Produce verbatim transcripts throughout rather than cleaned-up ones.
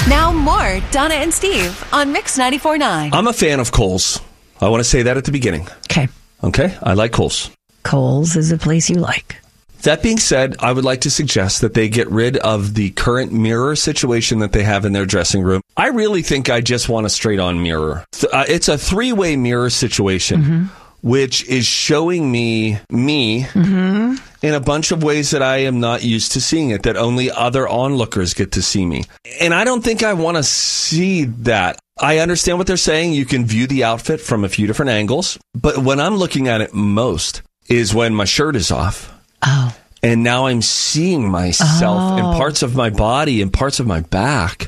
Now more Donna and Steve on Mix ninety-four point nine. I'm a fan of Kohl's. I want to say that at the beginning. Okay. Okay? I like Kohl's. Kohl's is a place you like. That being said, I would like to suggest that they get rid of the current mirror situation that they have in their dressing room. I really think I just want a straight-on mirror. Uh, it's a three-way mirror situation, mm-hmm. which is showing me me mm-hmm. in a bunch of ways that I am not used to seeing it, that only other onlookers get to see me. And I don't think I want to see that. I understand what they're saying. You can view the outfit from a few different angles. But when I'm looking at it most is when my shirt is off. Oh. And now I'm seeing myself oh. in parts of my body and parts of my back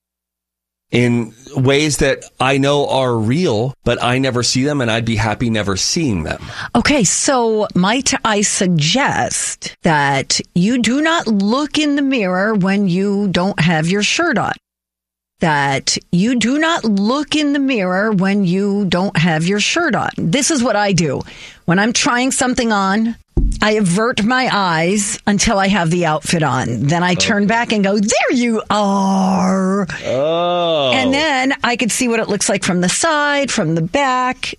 in ways that I know are real, but I never see them, and I'd be happy never seeing them. Okay, so might I suggest that you do not look in the mirror when you don't have your shirt on? That you do not look in the mirror when you don't have your shirt on. This is what I do. When I'm trying something on, I avert my eyes until I have the outfit on. Then I turn okay. back and go, there you are. Oh. And then I could see what it looks like from the side, from the back.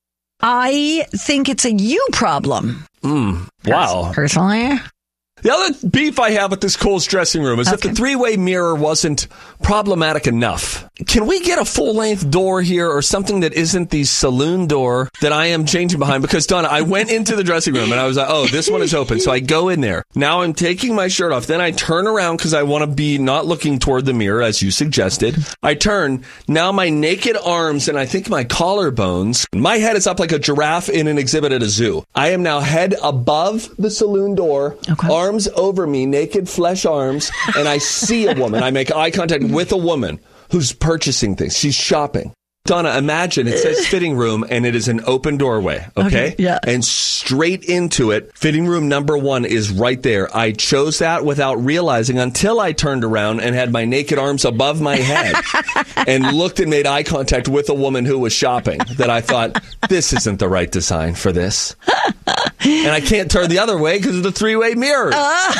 I think it's a you problem. Mm. Wow. Personally. The other beef I have with this Kohl's dressing room is okay. that the three-way mirror wasn't problematic enough. Can we get a full-length door here or something that isn't the saloon door that I am changing behind? Because, Donna, I went into the dressing room and I was like, oh, this one is open. So I go in there. Now I'm taking my shirt off. Then I turn around because I want to be not looking toward the mirror, as you suggested. I turn. Now my naked arms and I think my collarbones. My head is up like a giraffe in an exhibit at a zoo. I am now head above the saloon door, okay. arms over me, naked flesh arms, and I see a woman. I make eye contact with a woman who's purchasing things. She's shopping. Donna, imagine it says fitting room and it is an open doorway, okay? okay yeah. And straight into it, fitting room number one is right there. I chose that without realizing until I turned around and had my naked arms above my head and looked and made eye contact with a woman who was shopping that I thought, this isn't the right design for this. And I can't turn the other way because of the three-way mirror. Uh.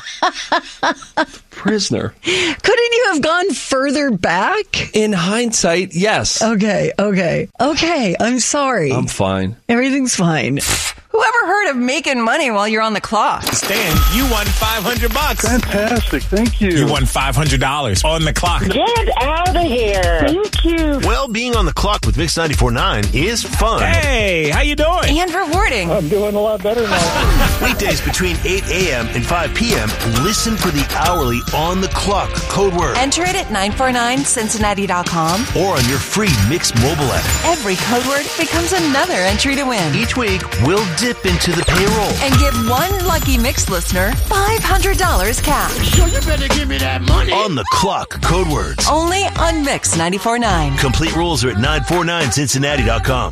Prisoner. Couldn't you have gone further back? In hindsight, yes. Okay, okay. Okay, I'm sorry. I'm fine. Everything's fine. Whoever heard of making money while you're on the clock? Stan, you won five hundred bucks. Fantastic. Thank you. You won five hundred dollars on the clock. Get out of here. Thank you. Well, being on the clock with Mix ninety-four point nine is fun. Hey, how you doing? And rewarding. I'm doing a lot better now. Weekdays between eight a.m. and five p.m., listen for the hourly on the clock code word. Enter it at nine four nine Cincinnati dot com or on your free Mix mobile app. Every code word becomes another entry to win. Each week, we'll dip into the payroll and give one lucky Mix listener five hundred dollars cash. So you better give me that money. On the clock, code words. Only on Mix ninety-four point nine. Complete rules are at nine four nine Cincinnati dot com.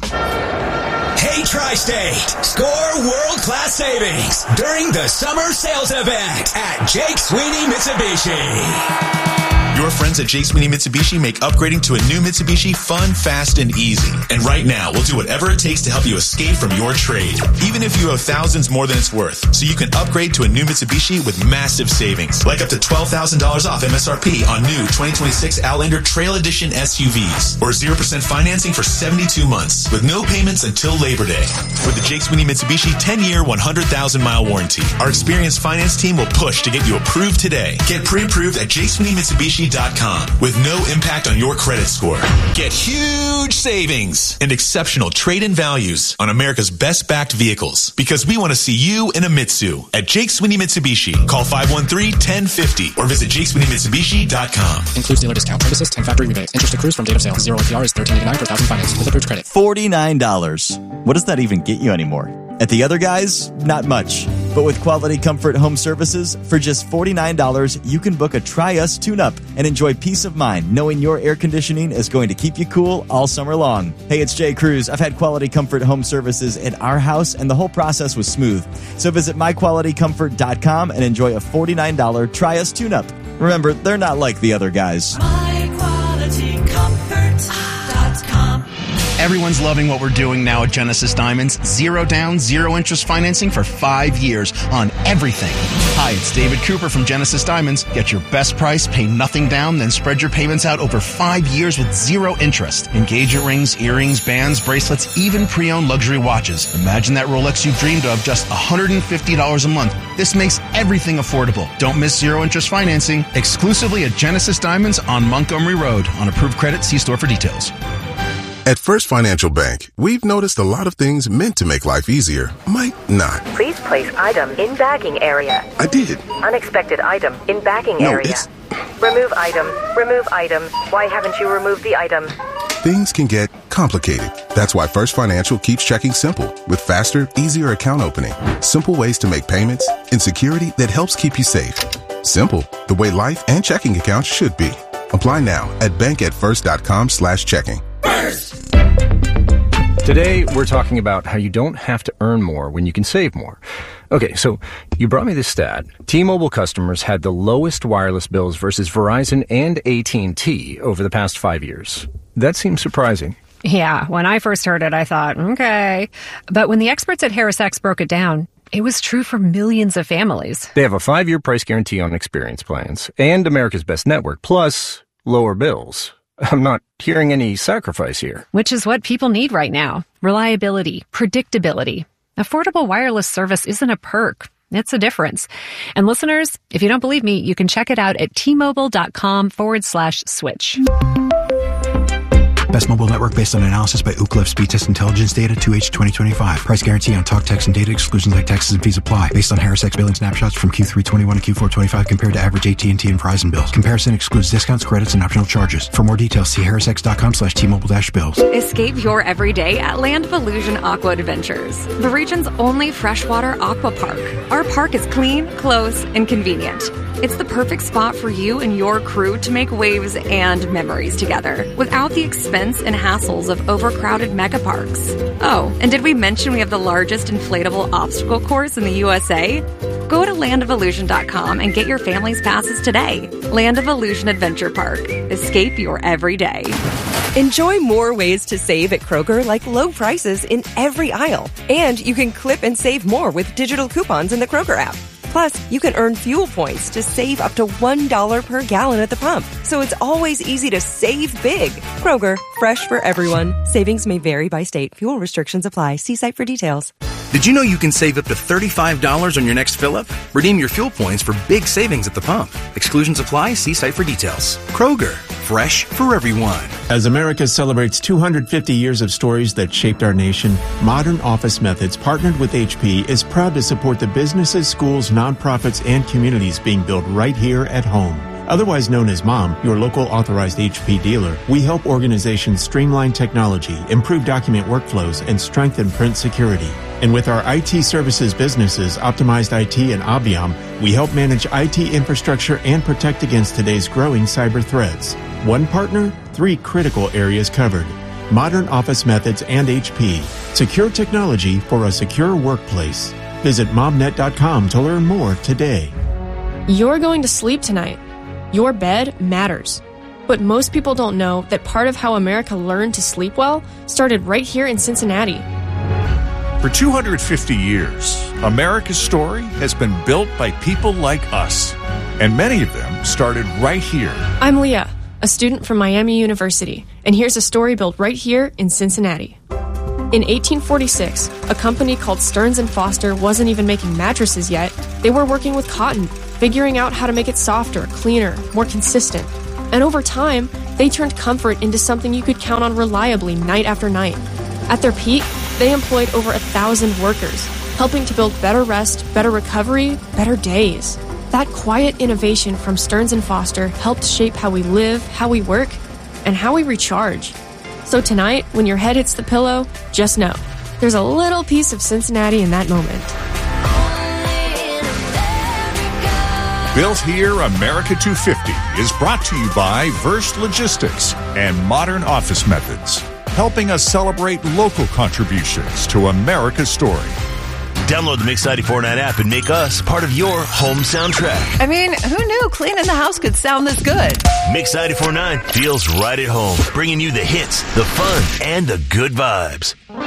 Hey, Tri-State, score world-class savings during the summer sales event at Jake Sweeney Mitsubishi. Your friends at Jake Sweeney Mitsubishi make upgrading to a new Mitsubishi fun, fast, and easy. And right now, we'll do whatever it takes to help you escape from your trade, even if you have thousands more than it's worth. So you can upgrade to a new Mitsubishi with massive savings, like up to twelve thousand dollars off M S R P on new twenty twenty-six Outlander Trail Edition S U Vs, or zero percent financing for seventy-two months, with no payments until Labor Day. With the Jake Sweeney Mitsubishi ten-year, one hundred thousand mile warranty, our experienced finance team will push to get you approved today. Get pre-approved at Jake Sweeney Mitsubishi dot com with no impact on your credit score. Get huge savings and exceptional trade-in values on America's best-backed vehicles, because we want to see you in a Mitsu at Jake Sweeney Mitsubishi. Call five one three, one zero five zero or visit Jake Sweeney Mitsubishi dot com. Includes dealer discount, trade assist, and factory rebates. Interest accrues from date of sale. Zero A P R is thirteen eighty-nine per thousand finance with approved credit. forty-nine dollars. What does that even get you anymore? At the other guys, not much. But with Quality Comfort Home Services, for just forty-nine dollars, you can book a Try Us tune-up and enjoy peace of mind knowing your air conditioning is going to keep you cool all summer long. Hey, it's Jay Cruz. I've had Quality Comfort Home Services at our house, and the whole process was smooth. So visit my quality comfort dot com and enjoy a forty-nine dollars Try Us tune-up. Remember, they're not like the other guys. my quality comfort dot com. Everyone's loving what we're doing now at Genesis Diamonds. Zero down, zero interest financing for five years on everything. Hi, it's David Cooper from Genesis Diamonds. Get your best price, pay nothing down, then spread your payments out over five years with zero interest. Engagement rings, earrings, bands, bracelets, even pre-owned luxury watches. Imagine that Rolex you dreamed of, just one hundred fifty dollars a month. This makes everything affordable. Don't miss zero interest financing. Exclusively at Genesis Diamonds on Montgomery Road. On approved credit, see store for details. At First Financial Bank, we've noticed a lot of things meant to make life easier might not. Please place item in bagging area. I did. Unexpected item in bagging No, area. it's... Remove item. Remove item. Why haven't you removed the item? Things can get complicated. That's why First Financial keeps checking simple with faster, easier account opening, simple ways to make payments, and security that helps keep you safe. Simple, the way life and checking accounts should be. Apply now at bankatfirst.com slash checking. First! Today, we're talking about how you don't have to earn more when you can save more. Okay, so you brought me this stat. T-Mobile customers had the lowest wireless bills versus Verizon and A T and T over the past five years. That seems surprising. Yeah, when I first heard it, I thought, okay. But when the experts at HarrisX broke it down, it was true for millions of families. They have a five-year price guarantee on experience plans and America's Best Network, plus lower bills. I'm not hearing any sacrifice here. Which is what people need right now. Reliability, predictability. Affordable wireless service isn't a perk. It's a difference. And listeners, if you don't believe me, you can check it out at T-Mobile.com forward slash switch. Best mobile network based on analysis by Ookla Speed Test Intelligence Data two H twenty twenty-five. Price guarantee on talk, text, and data. Exclusions like taxes and fees apply. Based on HarrisX billing snapshots from Q three twenty-one to Q four twenty-five compared to average A T and T and Verizon bills. Comparison excludes discounts, credits, and optional charges. For more details, see harrisx.com slash T-Mobile dash bills. Escape your everyday at Land of Illusion Aqua Adventures, the region's only freshwater aqua park. Our park is clean, close, and convenient. It's the perfect spot for you and your crew to make waves and memories together without the expense and hassles of overcrowded mega parks. Oh, and did we mention we have the largest inflatable obstacle course in the U S A? Go to land of illusion dot com and get your family's passes today. Land of Illusion Adventure Park. Escape your everyday. Enjoy more ways to save at Kroger, like low prices in every aisle. And you can clip and save more with digital coupons in the Kroger app. Plus, you can earn fuel points to save up to one dollar per gallon at the pump. So it's always easy to save big. Kroger, fresh for everyone. Savings may vary by state. Fuel restrictions apply. See site for details. Did you know you can save up to thirty-five dollars on your next fill-up? Redeem your fuel points for big savings at the pump. Exclusions apply. See site for details. Kroger, fresh for everyone. As America celebrates two hundred fifty years of stories that shaped our nation, Modern Office Methods, partnered with H P, is proud to support the businesses, schools, nonprofits, and communities being built right here at home. Otherwise known as MOM, your local authorized H P dealer, we help organizations streamline technology, improve document workflows, and strengthen print security. And with our I T services businesses, Optimized I T and Abiam, we help manage I T infrastructure and protect against today's growing cyber threats. One partner, three critical areas covered. Modern Office Methods and H P. Secure technology for a secure workplace. Visit momnet dot com to learn more today. You're going to sleep tonight. Your bed matters. But most people don't know that part of how America learned to sleep well started right here in Cincinnati. For two hundred fifty years, America's story has been built by people like us, and many of them started right here. I'm Leah, a student from Miami University, and here's a story built right here in Cincinnati. In eighteen forty-six, a company called Stearns and Foster wasn't even making mattresses yet. They were working with cotton, figuring out how to make it softer, cleaner, more consistent. And over time, they turned comfort into something you could count on reliably night after night. At their peak, they employed over a thousand workers, helping to build better rest, better recovery, better days. That quiet innovation from Stearns and Foster helped shape how we live, how we work, and how we recharge. So tonight, when your head hits the pillow, just know, there's a little piece of Cincinnati in that moment. Built Here America two fifty is brought to you by Verst Logistics and Modern Office Methods, helping us celebrate local contributions to America's story. Download the Mix ninety-four point nine app and make us part of your home soundtrack. I mean, who knew cleaning the house could sound this good? Mix ninety-four point nine feels right at home, bringing you the hits, the fun, and the good vibes.